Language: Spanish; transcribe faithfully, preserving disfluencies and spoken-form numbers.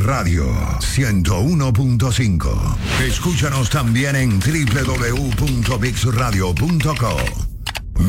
Radio ciento uno punto cinco. Escúchanos también en doble u doble u doble u punto mix radio punto co.